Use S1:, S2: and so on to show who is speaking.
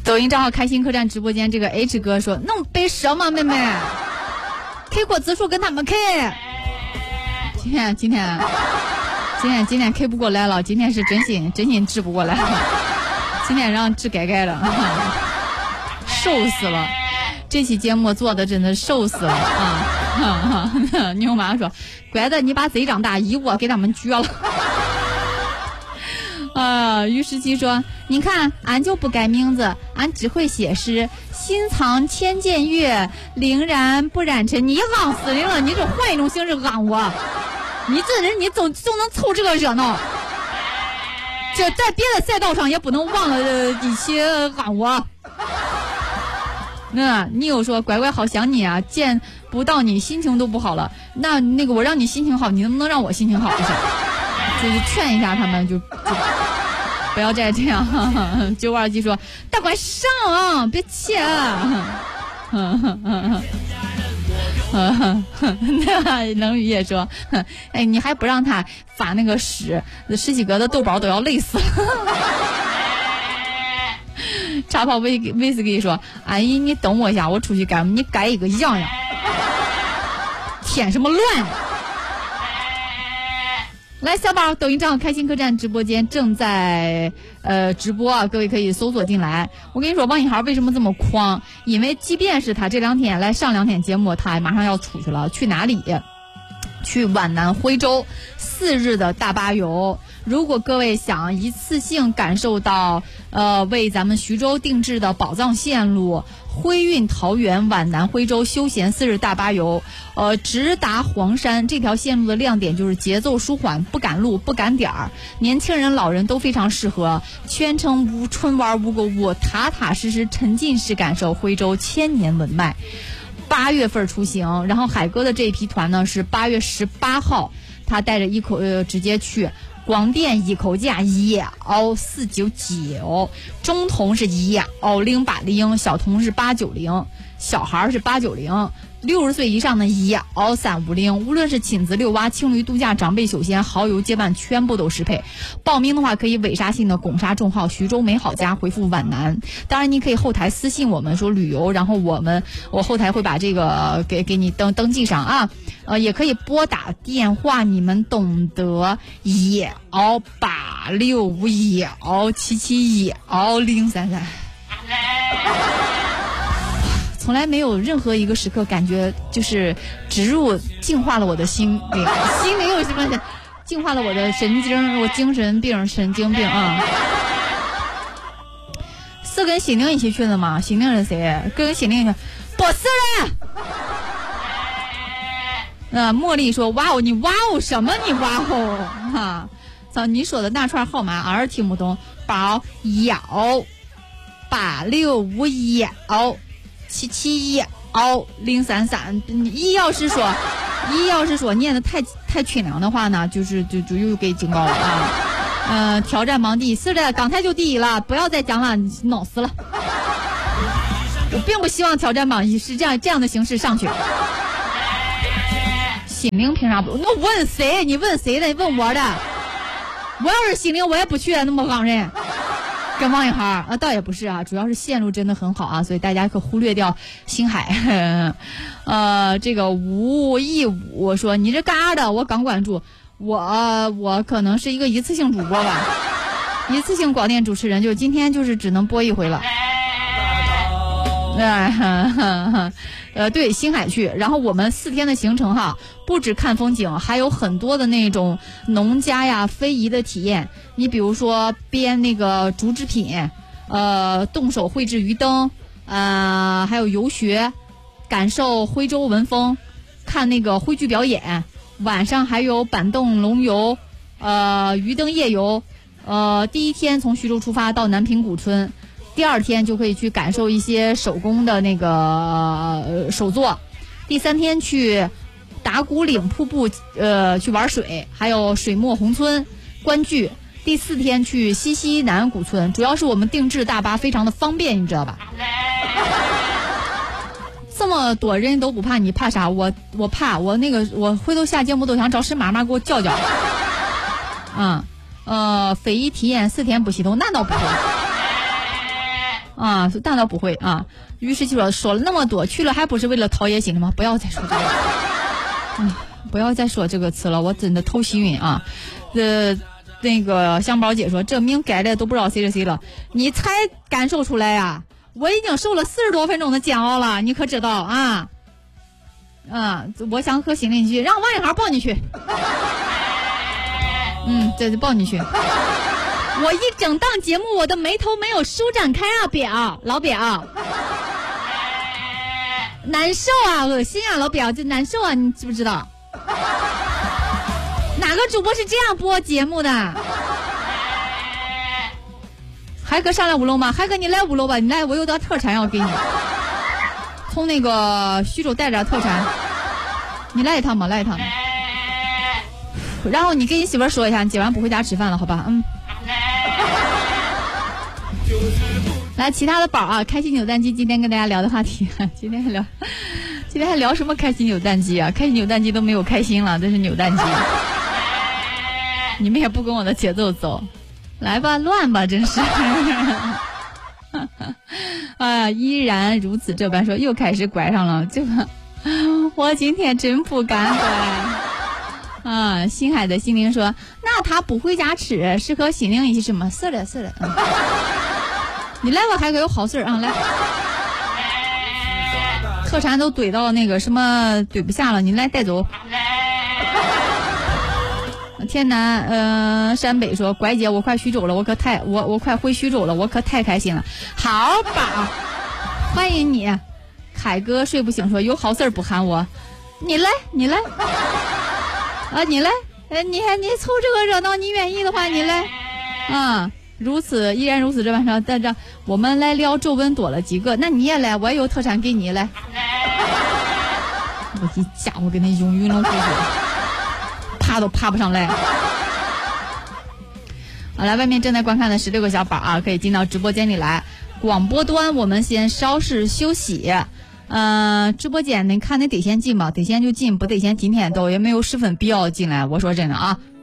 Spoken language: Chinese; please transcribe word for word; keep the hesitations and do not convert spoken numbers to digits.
S1: 抖音账号开心客栈直播间，这个 H 哥说弄背蛇吗妹妹 ？K 过字数跟他们 K。今天今天今天今天 K 不过来了，今天是真心真心治不过来了，今天让治改改了，瘦死了。这期节目做的真的瘦死了啊！牛妈说：“乖的，你把贼长大，一窝给他们撅了。”啊，于十七说：“你看，俺就不改名字，俺只会写诗，心藏千剑月，凛然不染尘。”你昂死人了，你这换一种形式昂我，你这人你总总能凑这个热闹，这在别的赛道上也不能忘了一起昂我。那你又说乖乖好想你啊，见不到你心情都不好了。那那个我让你心情好，你能不能让我心情好一下？就是劝一下他们，就就不要再这样。九五二七说大乖上啊，别气啊。那冷雨也说，哎，你还不让他发那个屎，十几格的豆宝都要累死了。茶泡威威斯给说，阿姨你等我一下，我出去改，你改一个样样，添什么乱？来，小宝，抖音账号开心客栈直播间正在呃直播啊，各位可以搜索进来。我跟你说，王一豪为什么这么狂？因为即便是他这两天来上两天节目，他马上要出去了，去哪里？去皖南徽州四日的大巴游。如果各位想一次性感受到呃为咱们徐州定制的宝藏线路徽运桃园皖南徽州休闲四日大巴游，呃直达黄山，这条线路的亮点就是节奏舒缓，不赶路不赶点儿，年轻人老人都非常适合，全程无春玩无购物，踏踏实实沉浸式感受徽州千年文脉。八月份出行，然后海哥的这一批团呢是八月十八号，他带着一口呃直接去。广电一口价一凹四九九，中童是一凹零八零，小童是八九零，小孩是八九零，六十岁以上的一凹三五零。无论是亲子遛娃、情侣度假、长辈休闲、好友结伴，全部都适配。报名的话可以伪杀性的拱杀众号徐州美好家，回复皖南。当然你可以后台私信我们说旅游，然后我们我后台会把这个给给你登登记上啊。呃，也可以拨打电话，你们懂得，一凹八六五一凹七七一凹零三三。从来没有任何一个时刻感觉就是植入净化了我的心灵，心灵有什么净化了我的神经，我精神病神经病啊。是跟心灵一起去的吗？心灵是谁？跟心灵不是了。呃，茉莉说：“哇哦，你哇哦什么？你哇哦哈！操，你说的那串号码儿听不懂。八幺八六五一幺七七一幺零三三。一要是说，一要是说念的太太缺粮的话呢，就是就就又给警告了啊。呃，挑战盲第是的，刚才就第一了，不要再讲了，恼死了。我并不希望挑战榜一是这样这样的形式上去。”心灵凭啥不？我问谁？你问谁的？你问我的。我要是心灵，我也不去那么昂人。跟王一航啊，倒也不是啊，主要是线路真的很好啊，所以大家可忽略掉星海。呃，这个吴义武说：“你这干啥的？我刚关注，我我可能是一个一次性主播吧，一次性广电主持人，就今天就是只能播一回了。”呃，呃，对，星海去，然后我们四天的行程哈，不止看风景，还有很多的那种农家呀、非遗的体验。你比如说编那个竹制品，呃，动手绘制鱼灯，呃，还有游学，感受徽州文风，看那个徽剧表演，晚上还有板凳龙游，呃，鱼灯夜游，呃，第一天从徐州出发到南平古村。第二天就可以去感受一些手工的那个、呃、手作，第三天去打鼓岭瀑布呃去玩水，还有水墨红村观剧。第四天去西溪南古村，主要是我们定制大巴非常的方便，你知道吧？这么多人都不怕，你怕啥？我我怕我那个我回头下节目都想找沈妈妈给我叫叫。嗯呃，非遗体验四天不洗头，那倒不会。 啊，那倒不会啊。于是就说说了那么多，去了还不是为了陶冶心了吗？不要再说这个，哎，不要再说这个词了，我真的头洗晕啊。呃，那个香宝姐说，这名改的都不知道谁是谁了，你才感受出来呀、啊？我已经受了四十多分钟的煎熬了，你可知道啊？啊，我想和新邻居让王一豪抱你去。嗯，这就抱你去。我一整档节目，我的眉头没有舒展开啊，表老表，难受啊，恶心啊，老表，这难受啊，你知不知道？哪个主播是这样播节目的？海哥上来五楼吗？海哥你来五楼吧，你来，我有点特产要给你，从那个徐州带点特产，你来一趟吧，来一趟吧。然后你跟你媳妇说一下，你今晚不回家吃饭了，好吧？嗯。来，其他的宝啊，开心扭蛋机今天跟大家聊的话题，今天还聊，今天还聊什么开心扭蛋机啊？开心扭蛋机都没有开心了，这是扭蛋机。你们也不跟我的节奏走，来吧，乱吧，真是。啊，依然如此这般说，又开始拐上了，这个我今天真不敢拐。啊，星海的心灵说，那他不回家吃，是和心灵一起什么？是的，是的。嗯，你来吧，还可有好事啊！来，特产都怼到那个什么怼不下了，你来带走。天南呃山北说，拐姐我快徐州了，我可太我我快回徐州了，我可太开心了。好吧，欢迎你。凯哥睡不醒说，有好事不喊我，你来你来啊，你来，哎，你还你凑这个热闹，你愿意的话你来啊。如此依然如此这般说，在这我们来聊皱纹多了几个，那你也来，我也有特产给你来。我一家伙跟那用云龙回去，爬都爬不上来。好了，外面正在观看的十六个小宝啊，可以进到直播间里来。广播端我们先稍事休息。呃，直播间你看你得先进吧，得先就进，不得先今天都也没有十分必要进来。我说真的啊。